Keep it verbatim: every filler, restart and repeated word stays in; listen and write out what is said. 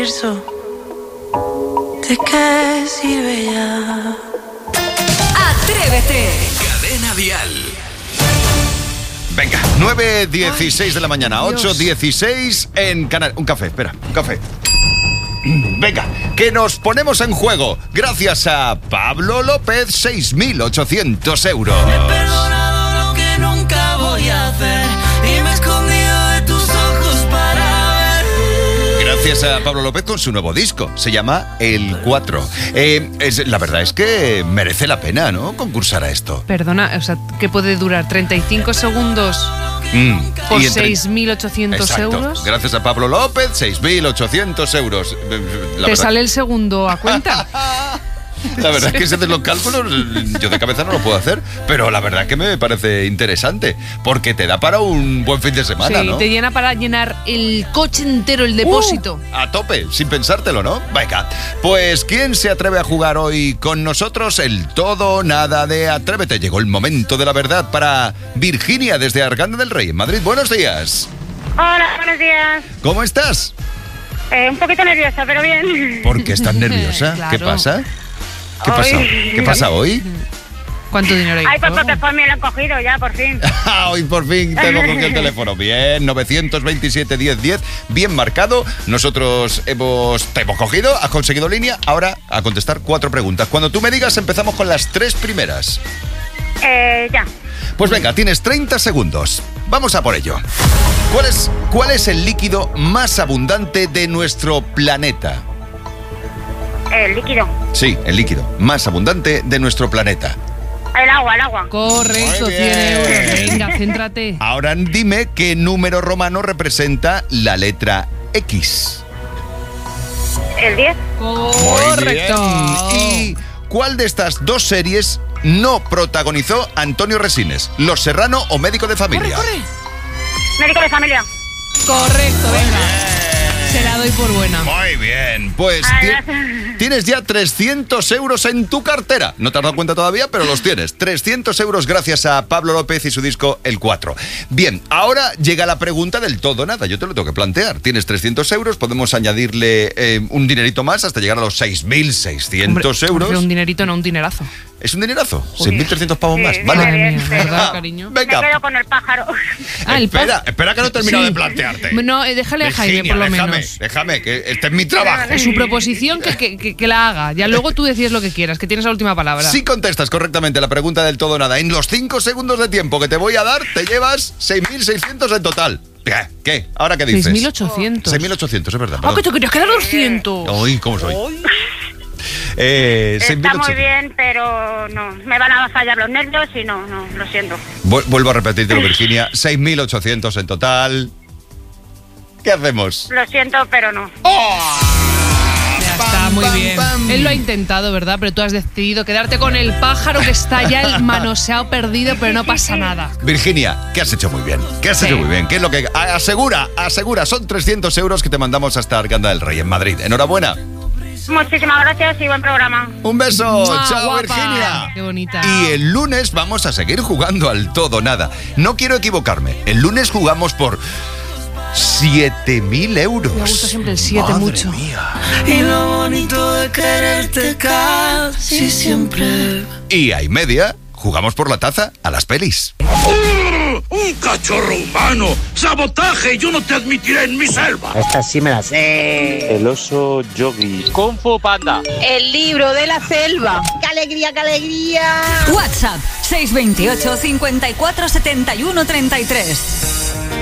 universo, ¿de qué sirve ya? Atrévete. Cadena Dial. Venga, nueve dieciséis de la mañana, ocho dieciséis en Canal. Un café, espera, un café. Venga, que nos ponemos en juego. Gracias a Pablo López, seis mil ochocientos euros. He perdonado lo que nunca voy a hacer y me he escondido de tus ojos para ver. Gracias a Pablo López con su nuevo disco. Se llama El cuatro. Eh, es, la verdad es que merece la pena, ¿no?, concursar a esto. Perdona, o sea, ¿qué puede durar? ¿treinta y cinco segundos Mm, por y entre- seis mil ochocientos Exacto. euros? Gracias a Pablo López, seis mil ochocientos euros. La ¿Te verdad- sale el segundo a cuenta? La verdad es que si haces los cálculos, yo de cabeza no lo puedo hacer, pero la verdad es que me parece interesante, porque te da para un buen fin de semana, Sí, ¿no? te llena para llenar el coche entero, el depósito. Uh, a tope, sin pensártelo, ¿no? Venga, pues ¿quién se atreve a jugar hoy con nosotros? El todo o nada de Atrévete. Llegó el momento de la verdad para Virginia desde Arganda del Rey, en Madrid. Buenos días. Hola, buenos días. ¿Cómo estás? Eh, un poquito nerviosa, pero bien. ¿Por qué estás nerviosa? Claro. ¿Qué pasa? ¿Qué Hoy- pasa? ¿Qué pasa hoy? ¿Cuánto dinero hay? Ay, pues en porque juego? por mí lo han cogido ya, por fin. Hoy por fin tengo cogido el teléfono. Bien, nueve veintisiete diez diez, bien marcado. Nosotros hemos, te hemos cogido, has conseguido línea. Ahora a contestar cuatro preguntas. Cuando tú me digas, empezamos con las tres primeras. Eh, ya. Pues venga, tienes treinta segundos. Vamos a por ello. ¿Cuál es, cuál es el líquido más abundante de nuestro planeta? El líquido. Sí, el líquido más abundante de nuestro planeta. El agua, el agua. Correcto, Muy cien bien. euros. Venga, céntrate. Ahora dime qué número romano representa la letra X. El diez. Correcto. ¿Y cuál de estas dos series no protagonizó Antonio Resines? ¿Los Serrano o Médico de Familia? Médico de familia. Correcto, venga. Se la doy por buena. Muy bien, pues Ay, ti- gracias. tienes ya trescientos euros en tu cartera. No te has dado cuenta todavía, pero los tienes. trescientos euros gracias a Pablo López y su disco El cuatro. Bien, ahora llega la pregunta del todo o nada. Yo te lo tengo que plantear. Tienes trescientos euros, podemos añadirle eh, un dinerito más hasta llegar a los seis mil seiscientos Hombre, euros. prefiero un dinerito, no un dinerazo. ¿Es un dinerazo? seis mil trescientos pavos Sí, más, sí, ¿vale? Madre bien, mía, pero- ¿verdad, cariño? Me Venga, quedo con el pájaro. Ah, el espera, pa- espera que no he terminado Sí. de plantearte. No, eh, déjale a Jaime, Virginia, por lo déjame, menos. Déjame, que este es mi trabajo. Su proposición que, que, que- que la haga. Ya luego tú decides lo que quieras, que tienes la última palabra. Si contestas correctamente la pregunta del todo o nada en los cinco segundos de tiempo que te voy a dar, te llevas seis mil seiscientos en total. ¿Qué? ¿Qué? ¿Ahora qué dices? seis mil ochocientos. seis mil ochocientos, es verdad. Ah, que perdón. te querías quedar doscientos. Uy, ¿cómo soy? Eh, seis mil Está muy ochocientos. bien, pero no. Me van a fallar los nervios y no, no, lo siento. Vu- Vuelvo a repetírtelo, Virginia. seis mil ochocientos en total. ¿Qué hacemos? Lo siento, pero no. Ya está, muy bien. Él lo ha intentado, ¿verdad? Pero tú has decidido quedarte con el pájaro que está ya el manoseado perdido, pero no pasa nada. Virginia, que has hecho muy bien. Que has Sí. hecho muy bien. ¿Qué es lo que a- asegura? Asegura, son trescientos euros que te mandamos hasta Arganda del Rey, en Madrid. Enhorabuena. Muchísimas gracias y buen programa. Un beso. ¡Mua, Chao, guapa! Virginia. Qué bonita. Y el lunes vamos a seguir jugando al todo o nada. No quiero equivocarme. El lunes jugamos por siete mil euros. Me gusta siempre el siete Madre mucho. mía. Y lo bonito de quererte casi siempre. Y a y media jugamos por la taza a las pelis. ¡Un cachorro humano! ¡Sabotaje! ¡Yo no te admitiré en mi selva! Esta sí me la sé. El oso Yogi. Kung Fu Panda. El libro de la selva. ¡Qué alegría, qué alegría! WhatsApp seis dos ocho, cincuenta y cuatro, setenta y uno, treinta y tres.